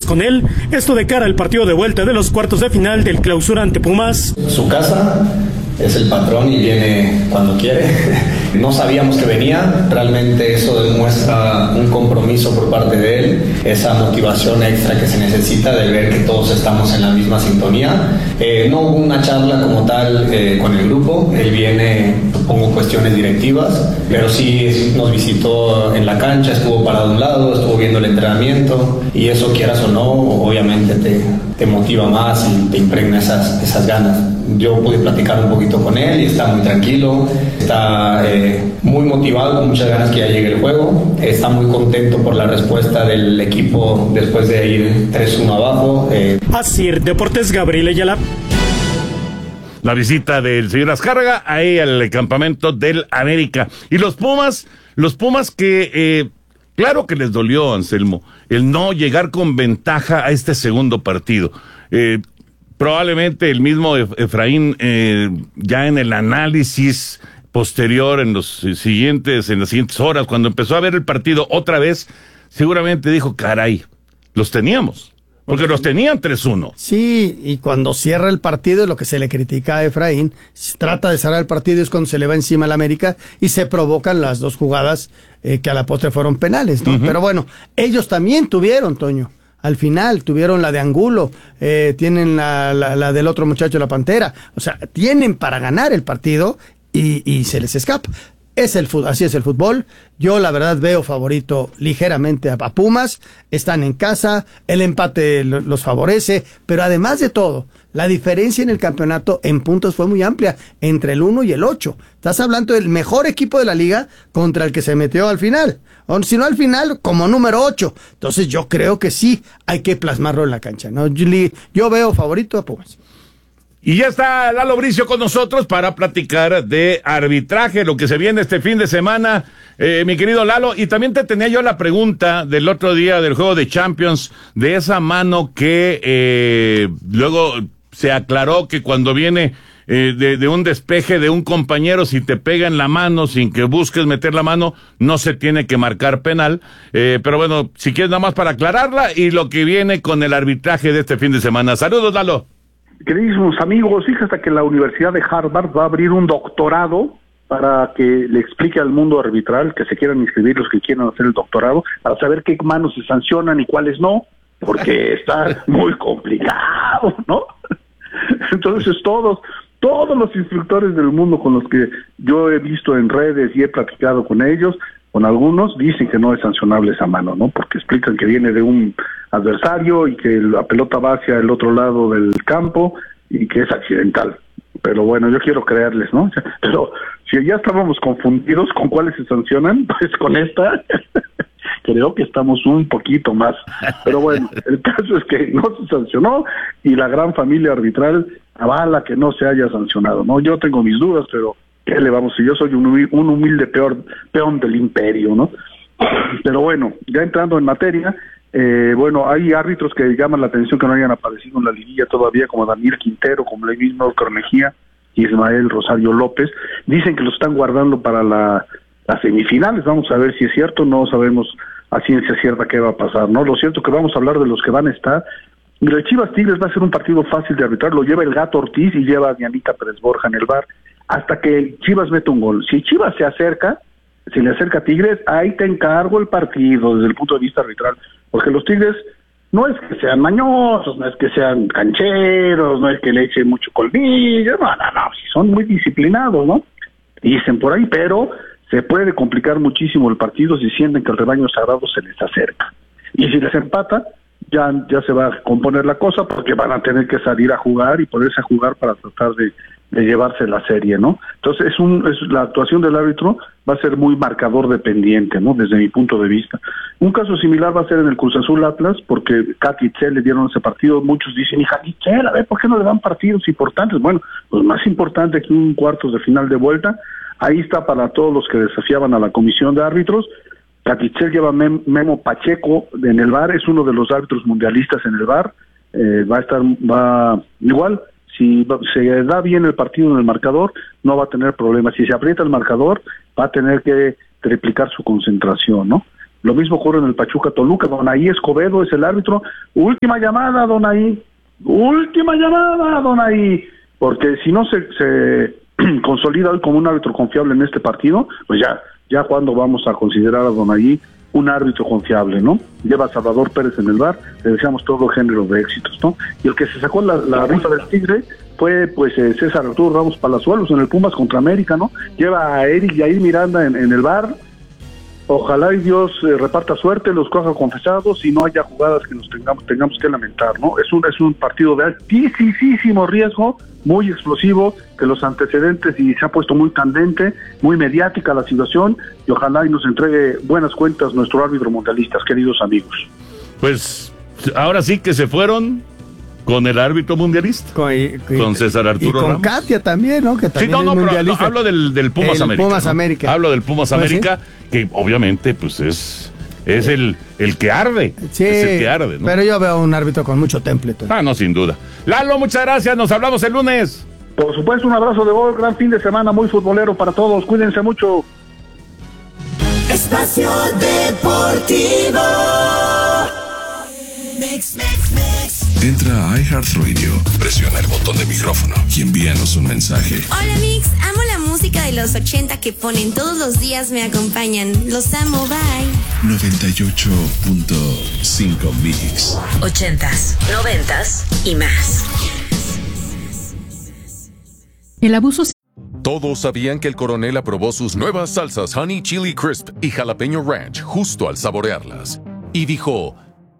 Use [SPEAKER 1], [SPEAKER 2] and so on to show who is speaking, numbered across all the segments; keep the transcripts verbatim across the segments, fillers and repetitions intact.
[SPEAKER 1] con él, esto de cara al partido de vuelta de los cuartos de final del Clausura ante Pumas.
[SPEAKER 2] Su casa, es el patrón y viene cuando quiere. No sabíamos que venía, realmente eso demuestra un compromiso por parte de él, esa motivación extra que se necesita de ver que todos estamos en la misma sintonía. Eh, no hubo una charla como tal eh, con el grupo, él viene, supongo, cuestiones directivas, pero sí nos visitó en la cancha, estuvo parado a un lado, estuvo viendo el entrenamiento y eso, quieras o no, obviamente te, te motiva más y te impregna esas, esas ganas. Yo pude platicar un poquito con él y está muy tranquilo, está eh, muy motivado, con muchas ganas que ya llegue el juego, está muy contento por la respuesta del equipo después de ir tres uno abajo. Eh.
[SPEAKER 1] Asir Deportes, Gabriel Ayala.
[SPEAKER 3] La visita del señor Azcárraga ahí al campamento del América. Y los Pumas, los Pumas que, eh, claro que les dolió, Anselmo, el no llegar con ventaja a este segundo partido. Eh, Probablemente el mismo Efraín, eh, ya en el análisis posterior, en los siguientes, en las siguientes horas, cuando empezó a ver el partido otra vez, seguramente dijo, caray, los teníamos, porque los tenían tres uno.
[SPEAKER 4] Sí, y cuando cierra el partido, lo que se le critica a Efraín, trata de cerrar el partido, es cuando se le va encima al América y se provocan las dos jugadas eh, que a la postre fueron penales, ¿no? Uh-huh. Pero bueno, ellos también tuvieron, Toño. Al final tuvieron la de Angulo, eh, tienen la, la, la del otro muchacho, la Pantera. O sea, tienen para ganar el partido y, y se les escapa. Es el fútbol, así es el fútbol. Yo la verdad veo favorito ligeramente a, a Pumas. Están en casa, el empate los favorece, pero además de todo, la diferencia en el campeonato en puntos fue muy amplia, entre el uno y el ocho. Estás hablando del mejor equipo de la liga contra el que se metió al final. O si no al final, como número ocho. Entonces yo creo que sí hay que plasmarlo en la cancha, ¿no? Yo, yo veo favorito a Pumas.
[SPEAKER 3] Y ya está Lalo Bricio con nosotros para platicar de arbitraje, lo que se viene este fin de semana, eh, mi querido Lalo. Y también te tenía yo la pregunta del otro día del juego de Champions, de esa mano que eh, luego se aclaró que cuando viene eh, de, de un despeje de un compañero, si te pega en la mano sin que busques meter la mano, no se tiene que marcar penal. Eh, pero bueno, si quieres nada más para aclararla y lo que viene con el arbitraje de este fin de semana. Saludos, Lalo.
[SPEAKER 5] Queridísimos amigos, fíjate que la Universidad de Harvard va a abrir un doctorado para que le explique al mundo arbitral, que se quieran inscribir los que quieran hacer el doctorado, para saber qué manos se sancionan y cuáles no, porque está muy complicado, ¿no? Entonces todos, todos los instructores del mundo con los que yo he visto en redes y he platicado con ellos, con algunos, dicen que no es sancionable esa mano, ¿no? Porque explican que viene de un adversario y que la pelota va hacia el otro lado del campo y que es accidental. Pero bueno, yo quiero creerles, ¿no? Pero si ya estábamos confundidos con cuáles se sancionan, pues con esta creo que estamos un poquito más. Pero bueno, el caso es que no se sancionó y la gran familia arbitral avala que no se haya sancionado, ¿no? Yo tengo mis dudas, pero ¿qué le vamos? Si yo soy un humilde, un humilde peor, peón del imperio, ¿no? Pero bueno, ya entrando en materia, eh, bueno, hay árbitros que llaman la atención que no hayan aparecido en la liguilla todavía, como Daniel Quintero, como el mismo Cornejía y Ismael Rosario López. Dicen que lo están guardando para la, las semifinales. Vamos a ver si es cierto, no sabemos a ciencia cierta qué va a pasar, ¿no? Lo cierto es que vamos a hablar de los que van a estar. Y el Chivas Tigres va a ser un partido fácil de arbitrar, lo lleva el Gato Ortiz y lleva a Dianita Pérez Borja en el V A R, hasta que Chivas mete un gol. Si Chivas se acerca, si le acerca a Tigres, ahí te encargo el partido desde el punto de vista arbitral, porque los Tigres no es que sean mañosos, no es que sean cancheros, no es que le echen mucho colmillo, no, no, no, si son muy disciplinados, ¿no? Dicen por ahí, pero se puede complicar muchísimo el partido si sienten que el rebaño sagrado se les acerca. Y si les empata, ya, ya se va a componer la cosa, porque van a tener que salir a jugar y ponerse a jugar para tratar de, de llevarse la serie, ¿no? Entonces es un es la actuación del árbitro va a ser muy marcador dependiente, ¿no? Desde mi punto de vista. Un caso similar va a ser en el Cruz Azul Atlas, porque Katy Itzel le dieron ese partido. Muchos dicen, hija Itzel, a ver, ¿por qué no le dan partidos importantes? Bueno, pues más importante que un cuartos de final de vuelta. Ahí está para todos los que desafiaban a la comisión de árbitros. Katy Itzel lleva Mem Memo Pacheco en el V A R, es uno de los árbitros mundialistas en el V A R. Eh, va a estar, va igual, si se da bien el partido en el marcador, no va a tener problemas. Si se aprieta el marcador, va a tener que triplicar su concentración, ¿no? Lo mismo ocurre en el Pachuca Toluca. Donaí Escobedo es el árbitro. Última llamada, Donaí. Última llamada, Donaí. Porque si no se, se consolida hoy como un árbitro confiable en este partido, pues ya, ya cuando vamos a considerar a Donaí un árbitro confiable, ¿no? Lleva a Salvador Pérez en el V A R, le deseamos todo género de éxitos, ¿no? Y el que se sacó la, la rifa del Tigre fue, pues, eh, César Arturo Ramos Palazuelos en el Pumas contra América, ¿no? Lleva a Eric Yair Miranda en, en el V A R. Ojalá y Dios eh, reparta suerte, los coja confesados y no haya jugadas que nos tengamos tengamos que lamentar, ¿no? Es un es un partido de altísimo riesgo, muy explosivo, que los antecedentes y se ha puesto muy candente, muy mediática la situación, y ojalá y nos entregue buenas cuentas nuestro árbitro mundialista, queridos amigos.
[SPEAKER 3] Pues ahora sí que se fueron con el árbitro mundialista,
[SPEAKER 4] Con, y- y-
[SPEAKER 3] con César Arturo
[SPEAKER 4] y con
[SPEAKER 3] Ramos.
[SPEAKER 4] Katia también, ¿no? Que
[SPEAKER 3] Sí,
[SPEAKER 4] también
[SPEAKER 3] no, no,
[SPEAKER 4] es
[SPEAKER 3] pero
[SPEAKER 4] mundialista.
[SPEAKER 3] hablo del, del Pumas
[SPEAKER 4] El
[SPEAKER 3] América.
[SPEAKER 4] Pumas
[SPEAKER 3] ¿no?
[SPEAKER 4] América.
[SPEAKER 3] Hablo del Pumas
[SPEAKER 4] Pues sí.
[SPEAKER 3] América, que obviamente pues es, es el, el que arde.
[SPEAKER 4] Sí,
[SPEAKER 3] es el que arde, ¿no?
[SPEAKER 4] pero yo veo un árbitro con mucho temple. Toño.
[SPEAKER 3] Ah, no, sin duda. Lalo, muchas gracias, nos hablamos el lunes.
[SPEAKER 5] Por supuesto, un abrazo de gol, gran fin de semana, muy futbolero para todos, cuídense mucho.
[SPEAKER 6] Espacio Deportivo. Mix, mix, mix.
[SPEAKER 7] Entra a iHeartRadio, presiona el botón de micrófono y envíanos un mensaje.
[SPEAKER 8] Hola Mix, amo la música de los ochenta que ponen todos los días, me acompañan. Los amo, bye.
[SPEAKER 7] noventa y ocho punto cinco Mix.
[SPEAKER 9] Ochentas, noventas y más.
[SPEAKER 10] El abuso.
[SPEAKER 11] Todos sabían que el coronel aprobó sus nuevas salsas Honey Chili Crisp y Jalapeño Ranch justo al saborearlas. Y dijo...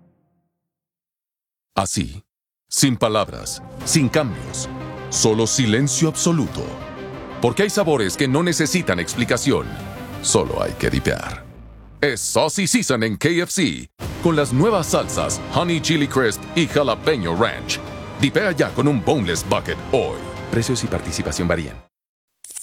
[SPEAKER 11] Así, sin palabras, sin cambios, solo silencio absoluto. Porque hay sabores que no necesitan explicación, solo hay que dipear. Es Saucy Season en K F C, con las nuevas salsas Honey Chili Crisp y Jalapeño Ranch. Dipea ya con un Boneless Bucket hoy. Precios y participación varían.